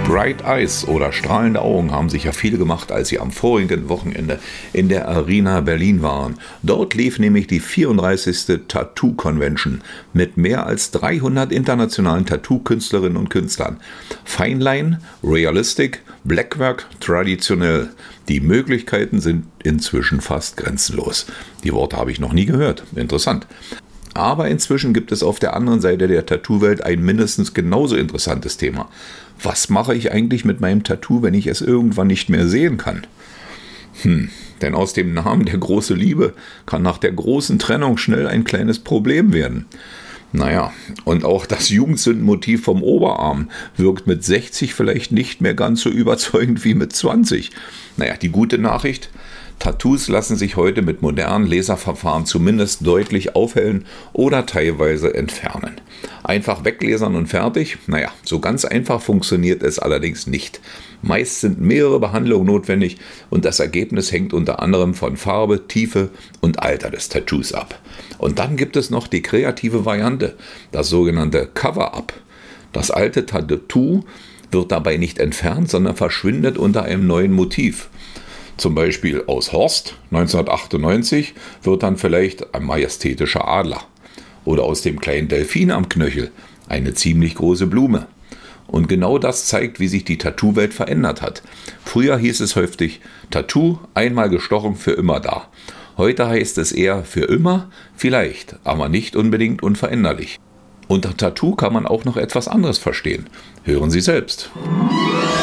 Bright Eyes oder strahlende Augen haben sich ja viele gemacht, als sie am vorigen Wochenende in der Arena Berlin waren. Dort lief nämlich die 34. Tattoo Convention mit mehr als 300 internationalen Tattoo-Künstlerinnen und Künstlern. Fineline, Realistic, Blackwork, traditionell. Die Möglichkeiten sind inzwischen fast grenzenlos. Die Worte habe ich noch nie gehört. Interessant. Aber inzwischen gibt es auf der anderen Seite der Tattoo-Welt ein mindestens genauso interessantes Thema. Was mache ich eigentlich mit meinem Tattoo, wenn ich es irgendwann nicht mehr sehen kann? Denn aus dem Namen der große Liebe kann nach der großen Trennung schnell ein kleines Problem werden. Naja, und auch das Jugendsündenmotiv vom Oberarm wirkt mit 60 vielleicht nicht mehr ganz so überzeugend wie mit 20. Naja, die gute Nachricht: Tattoos lassen sich heute mit modernen Laserverfahren zumindest deutlich aufhellen oder teilweise entfernen. Einfach weglasern und fertig? Naja, so ganz einfach funktioniert es allerdings nicht. Meist sind mehrere Behandlungen notwendig und das Ergebnis hängt unter anderem von Farbe, Tiefe und Alter des Tattoos ab. Und dann gibt es noch die kreative Variante, das sogenannte Cover-Up. Das alte Tattoo wird dabei nicht entfernt, sondern verschwindet unter einem neuen Motiv. Zum Beispiel aus Horst 1998 wird dann vielleicht ein majestätischer Adler. Oder aus dem kleinen Delfin am Knöchel eine ziemlich große Blume. Und genau das zeigt, wie sich die Tattoo-Welt verändert hat. Früher hieß es häufig, Tattoo, einmal gestochen, für immer da. Heute heißt es eher für immer, vielleicht, aber nicht unbedingt unveränderlich. Unter Tattoo kann man auch noch etwas anderes verstehen. Hören Sie selbst.